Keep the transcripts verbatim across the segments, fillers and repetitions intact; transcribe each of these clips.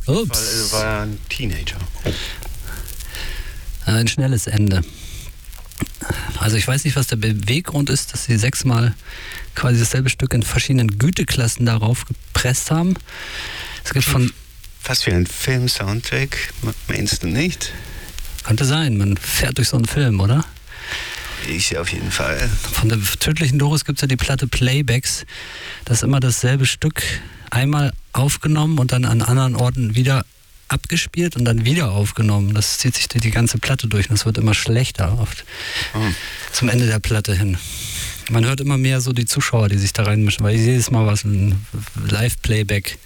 Ups. Weil er war ein Teenager. Ein schnelles Ende. Also ich weiß nicht, was der Beweggrund ist, dass sie sechsmal quasi dasselbe Stück in verschiedenen Güteklassen darauf gepresst haben. Es gibt von... Fast wie ein Film-Soundtrack, meinst du nicht? Könnte sein, man fährt durch so einen Film, oder? Ich auf jeden Fall. Von der tödlichen Doris gibt es ja die Platte Playbacks. Das ist immer dasselbe Stück einmal aufgenommen und dann an anderen Orten wieder abgespielt und dann wieder aufgenommen. Das zieht sich durch die ganze Platte durch und es wird immer schlechter oft. Oh. Zum Ende der Platte hin. Man hört immer mehr so die Zuschauer, die sich da reinmischen, weil jedes Mal was ein Live-Playback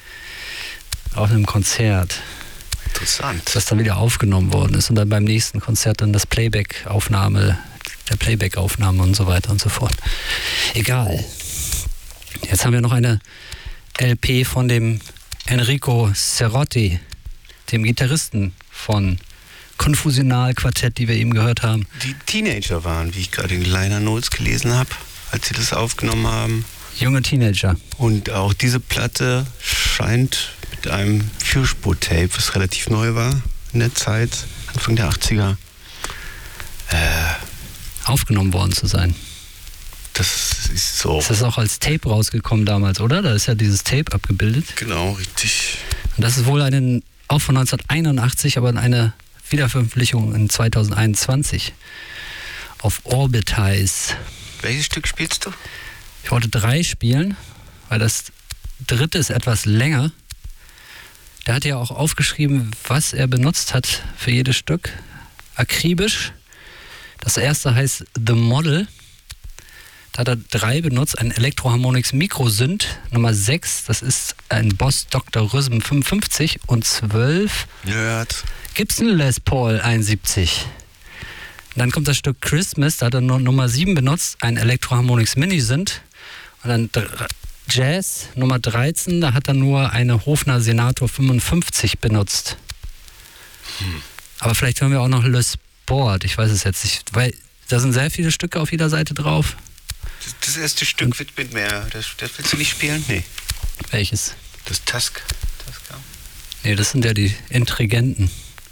auf einem Konzert. Interessant. Das dann wieder aufgenommen worden ist und dann beim nächsten Konzert dann das Playback-Aufnahme, der Playback-Aufnahme und so weiter und so fort. Egal. Jetzt haben wir noch eine L P von dem Enrico Cerotti, dem Gitarristen von Confusional Quartett, die wir eben gehört haben. Die Teenager waren, wie ich gerade in Liner Notes gelesen habe, als sie das aufgenommen haben. Junge Teenager. Und auch diese Platte scheint mit einem Vierspur-Tape, was relativ neu war in der Zeit, Anfang der achtziger, äh, aufgenommen worden zu sein. Das ist so. Das ist auch als Tape rausgekommen damals, oder? Da ist ja dieses Tape abgebildet. Genau, richtig. Und das ist wohl eine, auch von neunzehnhunderteinundachtzig, aber eine Wiederveröffentlichung in zweitausendeinundzwanzig auf Orbitize. Welches Stück spielst du? Ich wollte drei spielen, weil das dritte ist etwas länger. Der hat ja auch aufgeschrieben, was er benutzt hat für jedes Stück. Akribisch. Das erste heißt The Model. Da hat er drei benutzt, ein Electro-Harmonix Micro-Synth, Nummer sechs, das ist ein Boss Doktor Rhythm fünfundfünfzig und zwölf Nerd. Gibson Les Paul einundsiebzig. Und dann kommt das Stück Christmas, da hat er nur Nummer sieben benutzt, ein Electro-Harmonix Mini-Synth. Und dann Jazz, Nummer dreizehn, da hat er nur eine Hofner Senator fünfundfünfzig benutzt. Hm. Aber vielleicht hören wir auch noch Le Sport, ich weiß es jetzt nicht, weil da sind sehr viele Stücke auf jeder Seite drauf. Das, das erste Stück wird mit mehr. Das, das willst du nicht spielen? Nee. Welches? Das Tusk. Tusk. Nee, das sind ja die Intrigenten.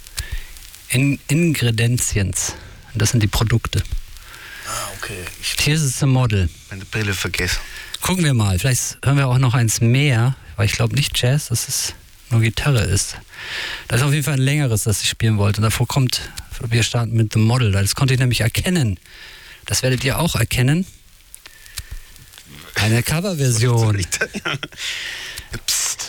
In, Ingredienziens. Das sind die Produkte. Ah, okay. Ich Hier ist es ein Model. Meine Brille vergessen. Gucken wir mal. Vielleicht hören wir auch noch eins mehr, weil ich glaube nicht Jazz, dass es nur Gitarre ist. Das ist auf jeden Fall ein längeres, das ich spielen wollte. Und davor kommt, wir starten mit The Model. Das konnte ich nämlich erkennen. Das werdet ihr auch erkennen. Eine Coverversion. Psst.